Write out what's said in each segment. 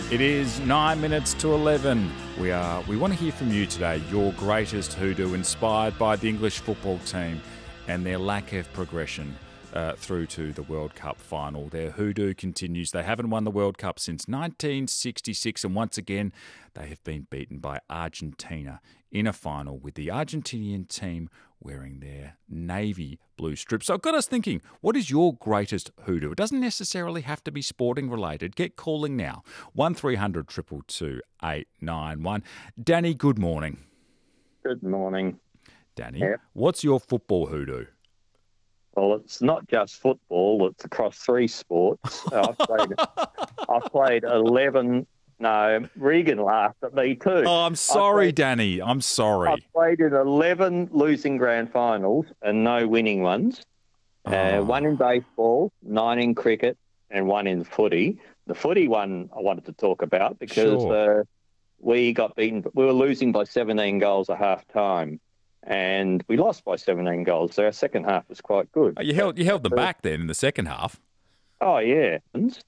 It is 9 minutes to 11. We want to hear from you today, your greatest hoodoo inspired by the English football team and their lack of progression through to the World Cup final. Their hoodoo continues. They haven't won the World Cup since 1966, and once again, they have been beaten by Argentina in a final with the Argentinian team wearing their navy blue strips. So it got us thinking, what is your greatest hoodoo? It doesn't necessarily have to be sporting related. Get calling now. 1300 222 891. Danny, good morning. Good morning. Danny, What's your football hoodoo? Well, it's not just football, it's across three sports. I've played 11. No, Regan laughed at me too. Oh, I'm sorry, Danny. I'm sorry. I've played in 11 losing grand finals and no winning ones. One in baseball, 9 in cricket, and 1 in footy. The footy one I wanted to talk about because we got beaten. We were losing by 17 goals at half time. And we lost by 17 goals, so our second half was quite good. Oh, you held them back then in the second half. Oh, yeah.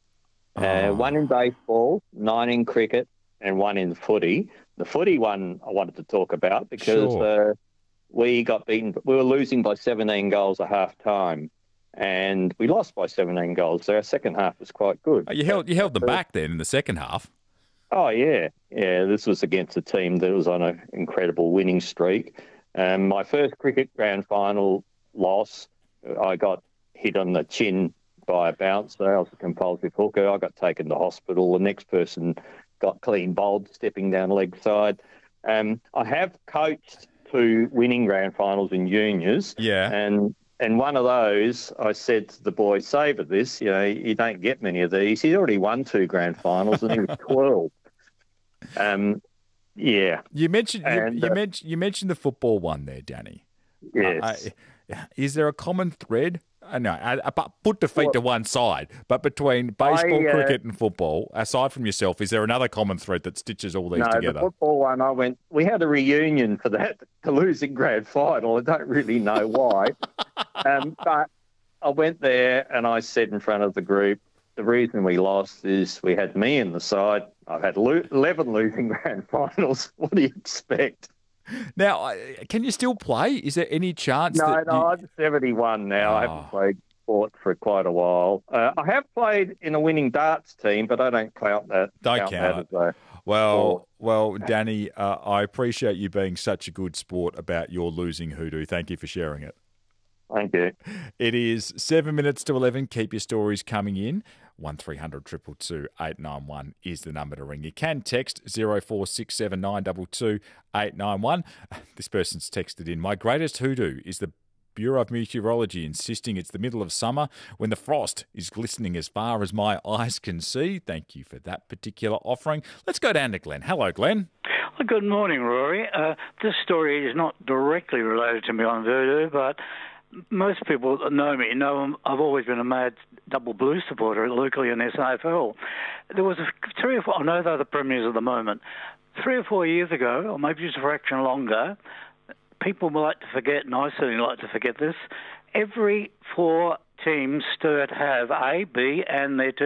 1 in baseball, 9 in cricket, and 1 in footy. The footy one I wanted to talk about because we got beaten. We were losing by 17 goals at half time, and we lost by 17 goals, so our second half was quite good. Oh, you held them back then in the second half. Oh, yeah. Yeah, this was against a team that was on an incredible winning streak. My first cricket grand final loss, I got hit on the chin by a bouncer. I was a compulsive hooker. I got taken to hospital. The next person got clean bowled, stepping down leg side. I have coached 2 winning grand finals in juniors. Yeah. And one of those, I said to the boy, savour this, you don't get many of these. He'd already won 2 grand finals and he was 12. Yeah. You mentioned the football one there, Danny. Yes. Is there a common thread? No, put defeat to one side, but between baseball, cricket and football, aside from yourself, is there another common thread that stitches all these together? The football one, we had a reunion for that, the losing grand final. I don't really know why. But I went there and I said in front of the group, the reason we lost is we had me in the side. I've had 11 losing grand finals. What do you expect? Now, can you still play? Is there any chance No, I'm 71 now. I haven't played sport for quite a while. I have played in a winning darts team, but I don't count that. Don't count it. Well, Danny, I appreciate you being such a good sport about your losing hoodoo. Thank you for sharing it. Thank you. It is 7 minutes to 11. Keep your stories coming in. 1300 222 891 is the number to ring. You can text 0467 922 891. This person's texted in, my greatest hoodoo is the Bureau of Meteorology insisting it's the middle of summer when the frost is glistening as far as my eyes can see. Thank you for that particular offering. Let's go down to Glenn. Hello, Glenn. Well, good morning, Rory. This story is not directly related to me on voodoo, but most people that know me know I've always been a mad double blue supporter locally in SAFL. There was 3 or 4, I know they're the premiers at the moment, 3 or 4 years ago, or maybe just a fraction longer, people like to forget, and I certainly like to forget this, every 4 teams stood have A, B, and their 2